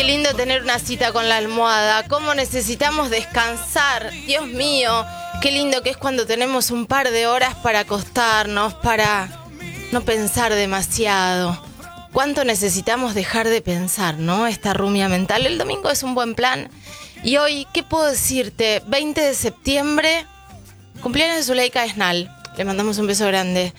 lindo tener una cita con la almohada. Cómo necesitamos descansar. Dios mío, qué lindo que es cuando tenemos un par de horas para acostarnos, para no pensar demasiado. Cuánto necesitamos dejar de pensar, ¿no? Esta rumia mental. El domingo es un buen plan. Y hoy, ¿qué puedo decirte? 20 de septiembre, cumpleaños de Zuleika Esnal. Le mandamos un beso grande.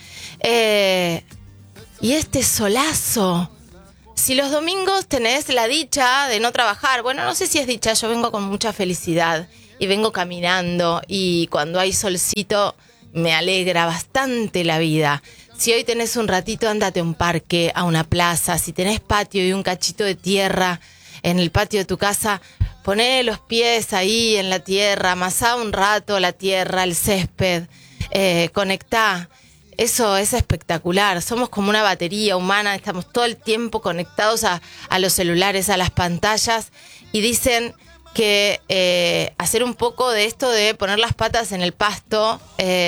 Y este solazo. Si los domingos tenés la dicha de no trabajar, bueno, no sé si es dicha, yo vengo con mucha felicidad y vengo caminando y cuando hay solcito me alegra bastante la vida. Si hoy tenés un ratito, ándate a un parque, a una plaza. Si tenés patio y un cachito de tierra en el patio de tu casa, poné los pies ahí en la tierra, amasá un rato la tierra, el césped, conectá. Eso es espectacular. Somos como una batería humana, estamos todo el tiempo conectados a los celulares, a las pantallas, y dicen que hacer un poco de esto de poner las patas en el pasto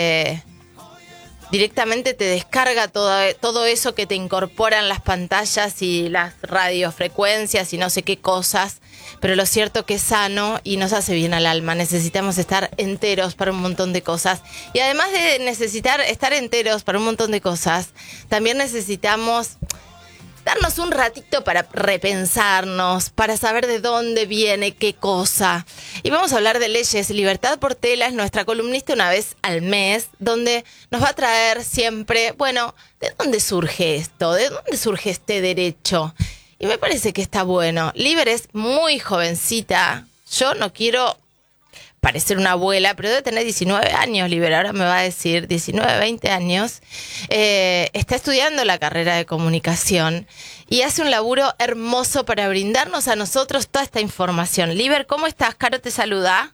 directamente te descarga todo eso que te incorporan las pantallas y las radiofrecuencias y no sé qué cosas, pero lo cierto que es sano y nos hace bien al alma. Necesitamos estar enteros para un montón de cosas. Y además de necesitar estar enteros para un montón de cosas, también necesitamos darnos un ratito para repensarnos, para saber de dónde viene qué cosa. Y vamos a hablar de leyes. Libertad Portela es nuestra columnista una vez al mes, donde nos va a traer siempre, bueno, ¿de dónde surge esto? ¿De dónde surge este derecho? Y me parece que está bueno. Liber es muy jovencita. Yo no quiero parecer una abuela, pero debe tener 19 años, Liber, ahora me va a decir 19, 20 años. Está estudiando la carrera de comunicación y hace un laburo hermoso para brindarnos a nosotros toda esta información. Liber, ¿cómo estás? Caro te saluda.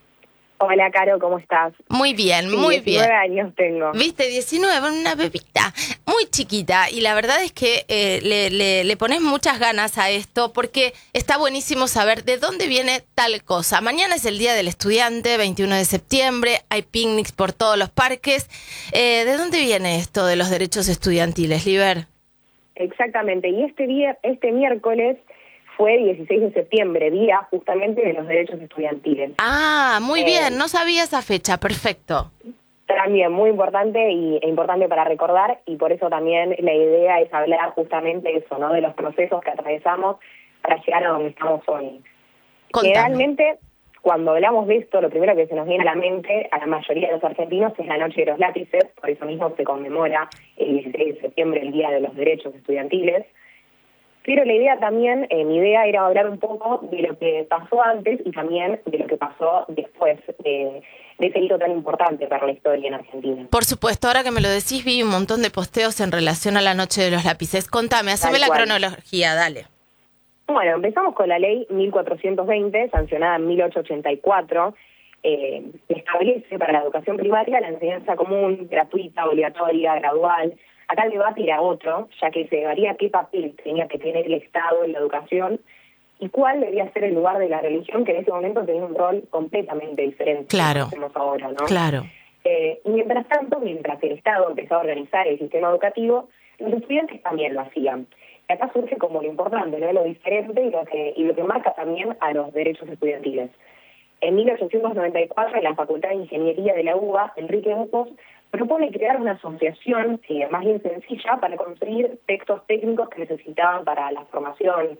Hola, Caro, ¿cómo estás? Muy bien, Sí, muy 19 bien. años tengo. Viste, 19, una bebita muy chiquita. Y la verdad es que le pones muchas ganas a esto porque está buenísimo saber de dónde viene tal cosa. Mañana es el Día del Estudiante, 21 de septiembre. Hay picnics por todos los parques. ¿De dónde viene esto de los derechos estudiantiles, Liber? Exactamente. Y este miércoles fue 16 de septiembre, día justamente de los derechos estudiantiles. Ah, muy bien. No sabía esa fecha. Perfecto. También muy importante e importante para recordar, y por eso también la idea es hablar justamente de eso, ¿no? De los procesos que atravesamos para llegar a donde estamos hoy. Contame. Generalmente, cuando hablamos de esto, lo primero que se nos viene a la mente, a la mayoría de los argentinos, es la Noche de los Lápices. Por eso mismo se conmemora el 16 de septiembre, el Día de los Derechos Estudiantiles. Pero la idea también, mi idea era hablar un poco de lo que pasó antes y también de lo que pasó después de ese hito tan importante para la historia en Argentina. Por supuesto, ahora que me lo decís, vi un montón de posteos en relación a la Noche de los Lápices. Contame, haceme la cronología, dale. Bueno, empezamos con la ley 1420, sancionada en 1884, que establece para la educación primaria la enseñanza común, gratuita, obligatoria, gradual. Acá el debate era otro, ya que se debaría qué papel tenía que tener el Estado en la educación y cuál debía ser el lugar de la religión, que en ese momento tenía un rol completamente diferente. Claro. Que hacemos ahora, ¿no? Claro. Y mientras tanto, mientras el Estado empezó a organizar el sistema educativo, los estudiantes también lo hacían. Y acá surge como lo importante, ¿no? Lo diferente y lo que marca también a los derechos estudiantiles. En 1894, en la Facultad de Ingeniería de la UBA, Enrique Bucos propone crear una asociación más bien sencilla para construir textos técnicos que necesitaban para la formación,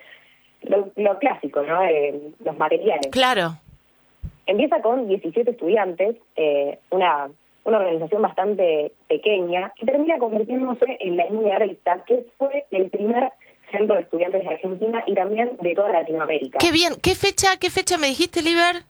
lo clásico, ¿no? Los materiales. Claro. Empieza con 17 estudiantes, una organización bastante pequeña, y termina convirtiéndose en la línea recta, que fue el primer centro de estudiantes de Argentina y también de toda Latinoamérica. Qué bien. ¿Qué fecha me dijiste, Liber?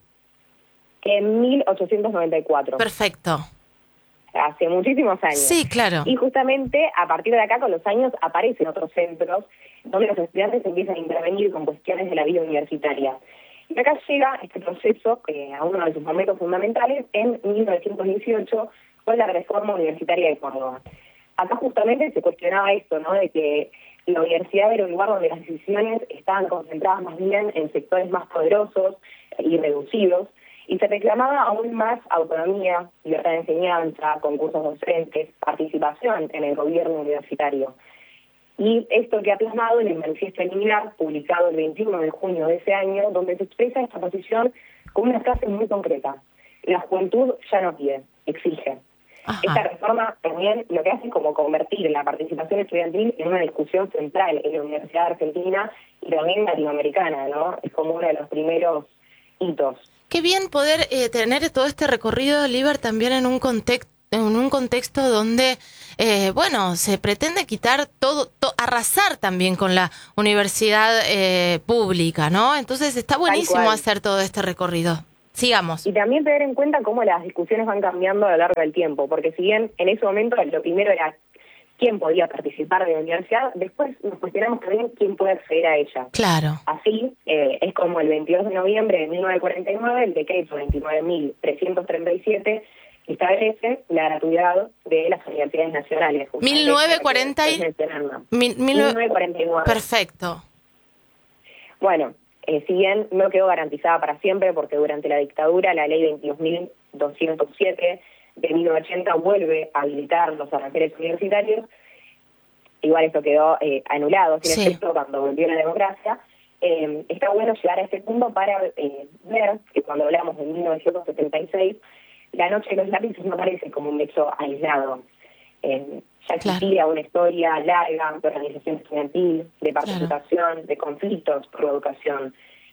En 1894. Perfecto. Hace muchísimos años. Sí, claro. Y justamente a partir de acá, con los años, aparecen otros centros donde los estudiantes empiezan a intervenir con cuestiones de la vida universitaria. Y acá llega este proceso a uno de sus momentos fundamentales en 1918 con la reforma universitaria de Córdoba. Acá justamente se cuestionaba esto, ¿no? De que la universidad era un lugar donde las decisiones estaban concentradas más bien en sectores más poderosos y reducidos, y se reclamaba aún más autonomía, libertad de enseñanza, concursos docentes, participación en el gobierno universitario. Y esto que ha plasmado en el Manifiesto Eliminar, publicado el 21 de junio de ese año, donde se expresa esta posición con una frase muy concreta. La juventud ya no pide, exige. Ajá. Esta reforma también lo que hace es como convertir la participación estudiantil en una discusión central en la Universidad Argentina y también latinoamericana, ¿no? Es como uno de los primeros hitos. Qué bien poder tener todo este recorrido, Liber, también en un contexto donde, bueno, se pretende quitar arrasar también con la universidad pública, ¿no? Entonces está buenísimo hacer todo este recorrido. Sigamos. Y también tener en cuenta cómo las discusiones van cambiando a lo largo del tiempo, porque si bien en ese momento lo primero era quién podía participar de la universidad, después nos cuestionamos también quién puede acceder a ella. Claro. Así, es como el 22 de noviembre de 1949, el decreto 29.337 establece la gratuidad de las universidades nacionales. 1949. Perfecto. Bueno, si bien no quedó garantizada para siempre, porque durante la dictadura la ley 22.207 de 1980 vuelve a habilitar los aranceles universitarios, igual esto quedó anulado, sin efecto, cuando volvió la democracia. Está bueno llegar a este punto para ver que cuando hablamos de 1976, la noche de los lápices no aparece como un hecho aislado. Ya existía una historia larga de organización estudiantil, de participación, de conflictos por la educación.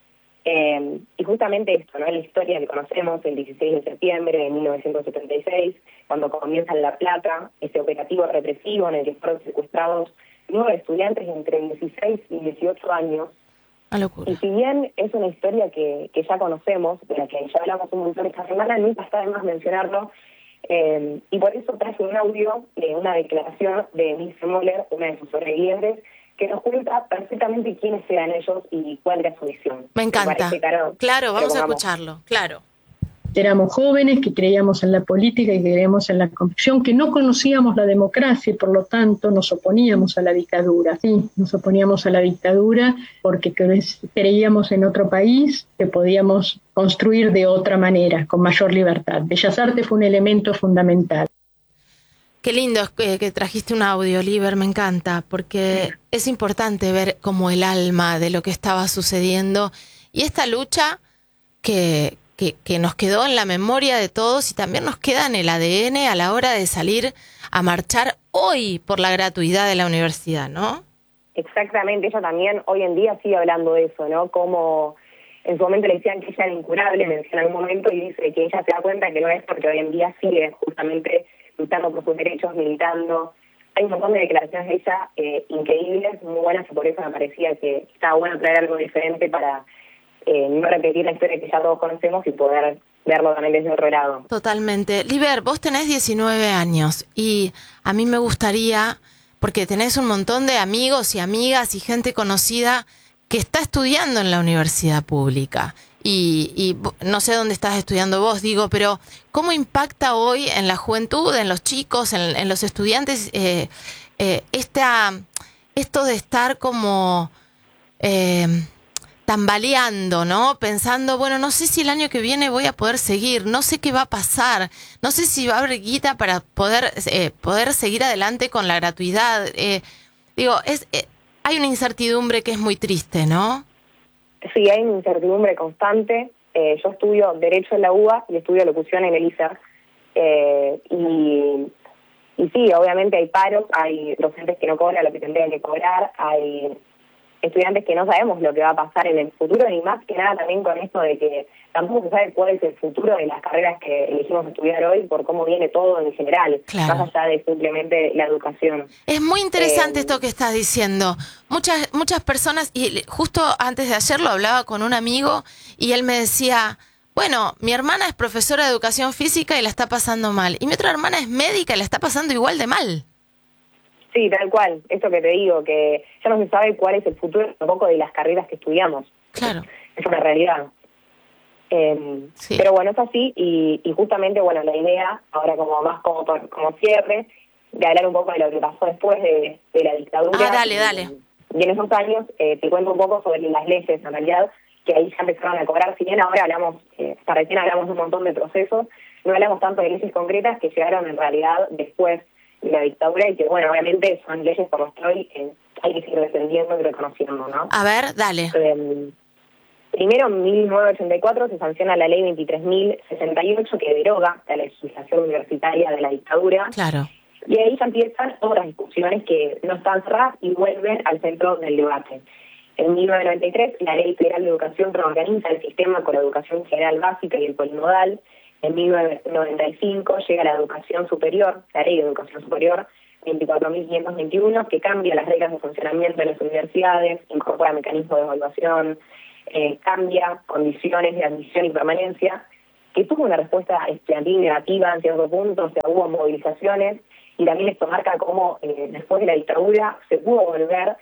Y justamente esto, ¿no? La historia que conocemos, el 16 de septiembre de 1976, cuando comienza en La Plata, ese operativo represivo en el que fueron secuestrados 9 estudiantes entre 16 y 18 años. Una locura. Y si bien es una historia que ya conocemos, de la que ya hablamos un montón esta semana, nunca está de más mencionarlo. Y por eso traje un audio de una declaración de Milce Moller, una de sus sobrevivientes, que nos cuenta perfectamente quiénes eran ellos y cuál era su visión. Me encanta. Claro, vamos a escucharlo. Claro. Éramos jóvenes que creíamos en la política y creíamos en la convicción, que no conocíamos la democracia y por lo tanto nos oponíamos a la dictadura. Sí, nos oponíamos a la dictadura porque creíamos en otro país que podíamos construir de otra manera, con mayor libertad. Bellas Artes fue un elemento fundamental. Qué lindo que trajiste un audio, Liber, me encanta, porque es importante ver como el alma de lo que estaba sucediendo y esta lucha que nos quedó en la memoria de todos y también nos queda en el ADN a la hora de salir a marchar hoy por la gratuidad de la universidad, ¿no? Exactamente, ella también hoy en día sigue hablando de eso, ¿no? Como en su momento le decían que ella era incurable, menciona en algún momento, y dice que ella se da cuenta que no es, porque hoy en día sigue justamente luchando por sus derechos, militando. Hay un montón de declaraciones de ella increíbles, muy buenas, y por eso me parecía que estaba bueno traer algo diferente para no repetir la historia que ya todos conocemos y poder verlo también desde otro lado. Totalmente. Liber, vos tenés 19 años y a mí me gustaría, porque tenés un montón de amigos y amigas y gente conocida que está estudiando en la universidad pública y no sé dónde estás estudiando vos, digo, pero ¿cómo impacta hoy en la juventud, en los chicos, en los estudiantes, esto de estar como tambaleando, ¿no? Pensando, bueno, no sé si el año que viene voy a poder seguir, no sé qué va a pasar, no sé si va a haber guita para poder seguir adelante con la gratuidad. Hay una incertidumbre que es muy triste, ¿no? Sí, hay una incertidumbre constante. Yo estudio Derecho en la UBA y estudio Locución en el ISER. Y sí, obviamente hay paros, hay docentes que no cobran lo que tendrían que cobrar, hay estudiantes que no sabemos lo que va a pasar en el futuro, y más que nada también con esto de que tampoco se sabe cuál es el futuro de las carreras que elegimos estudiar hoy por cómo viene todo en general, claro, más allá de simplemente la educación. Es muy interesante esto que estás diciendo. Muchas personas, y justo antes de ayer lo hablaba con un amigo y él me decía, bueno, mi hermana es profesora de educación física y la está pasando mal, y mi otra hermana es médica y la está pasando igual de mal. Sí, tal cual, eso que te digo, que ya no se sabe cuál es el futuro tampoco de las carreras que estudiamos. Claro. Es una realidad. Sí. Pero bueno, es así, y justamente, bueno, la idea, ahora como cierre, de hablar un poco de lo que pasó después de la dictadura. Dale. Y en esos años te cuento un poco sobre las leyes, en realidad, que ahí ya empezaron a cobrar. Si bien ahora recién hablamos de un montón de procesos, no hablamos tanto de leyes concretas que llegaron en realidad después de la dictadura, y que, bueno, obviamente son leyes por las que hoy hay que seguir defendiendo y reconociendo, ¿no? A ver, dale. Primero, en 1984 se sanciona la ley 23.068 que deroga la legislación universitaria de la dictadura. Claro. Y ahí ya empiezan otras discusiones que no están cerradas y vuelven al centro del debate. En 1993, la Ley Federal de Educación reorganiza el sistema con la educación general básica y el polimodal. En 1995 llega la educación superior, la Ley de Educación Superior 24.521, que cambia las reglas de funcionamiento de las universidades, incorpora mecanismos de evaluación, cambia condiciones de admisión y permanencia, que tuvo una respuesta estudiantil negativa en cierto punto, o sea, hubo movilizaciones, y también esto marca cómo después de la dictadura se pudo volver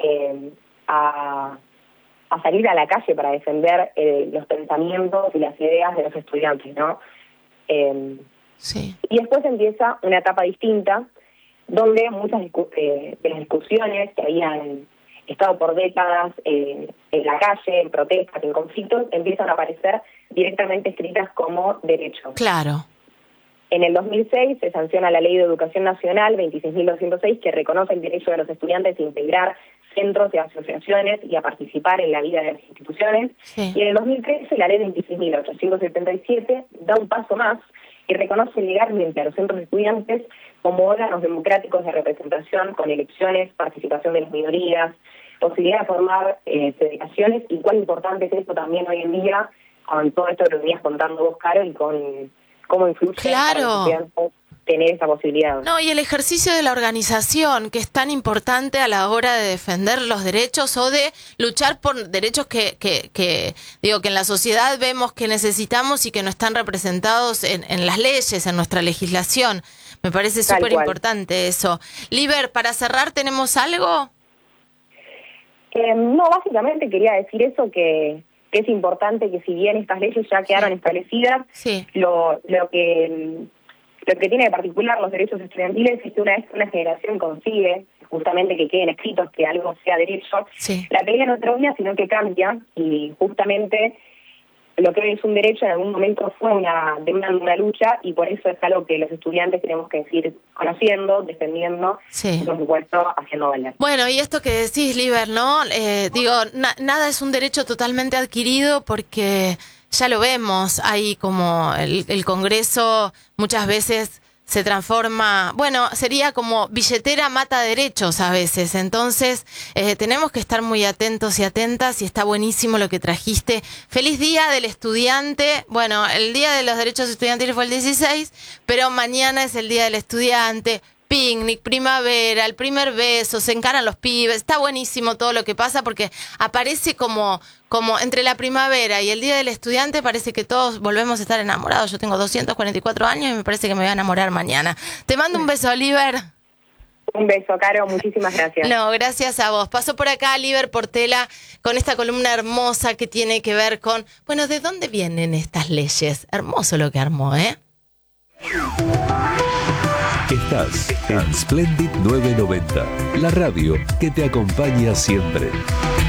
a salir a la calle para defender los pensamientos y las ideas de los estudiantes, ¿no? Sí. Y después empieza una etapa distinta, donde muchas de las discusiones que habían estado por décadas en la calle, en protestas, en conflictos, empiezan a aparecer directamente escritas como derechos. Claro. En el 2006 se sanciona la Ley de Educación Nacional 26.206, que reconoce el derecho de los estudiantes a integrar centros y asociaciones y a participar en la vida de las instituciones. Sí. Y en el 2013 la Ley 26.877 da un paso más y reconoce legalmente a los centros de estudiantes como órganos democráticos de representación con elecciones, participación de las minorías, posibilidad de formar federaciones, y cuán importante es esto también hoy en día con todo esto que venías contando vos, Caro, y con cómo influye para los estudiantes tener esa posibilidad. No, y el ejercicio de la organización, que es tan importante a la hora de defender los derechos o de luchar por derechos que digo, que en la sociedad vemos que necesitamos y que no están representados en las leyes, en nuestra legislación. Me parece súper importante eso. Liber, para cerrar, ¿tenemos algo? No, básicamente quería decir eso, que es importante que si bien estas leyes ya quedaron establecidas, lo que tiene de particular los derechos estudiantiles es que una vez que una generación consigue justamente que queden escritos que algo sea derecho, la pelea no termina, sino que cambia, y justamente lo que hoy es un derecho en algún momento fue una lucha, y por eso es algo que los estudiantes tenemos que seguir conociendo, defendiendo, y por supuesto haciendo valer. Bueno, y esto que decís, Liber, ¿no? Nada es un derecho totalmente adquirido, porque ya lo vemos, hay como el Congreso muchas veces se transforma, bueno, sería como billetera mata derechos a veces. Entonces tenemos que estar muy atentos y atentas, y está buenísimo lo que trajiste. Feliz Día del Estudiante. Bueno, el Día de los Derechos Estudiantiles fue el 16, pero mañana es el Día del Estudiante. Picnic, primavera, el primer beso, se encaran los pibes. Está buenísimo todo lo que pasa, porque aparece como entre la primavera y el Día del Estudiante parece que todos volvemos a estar enamorados. Yo tengo 244 años y me parece que me voy a enamorar mañana. Te mando un beso, Liber. Un beso, Caro, muchísimas gracias. No, gracias a vos. Pasó por acá Liber Portela con esta columna hermosa que tiene que ver con, bueno, ¿de dónde vienen estas leyes? Hermoso lo que armó, ¿eh? Estás en Splendid 990, la radio que te acompaña siempre.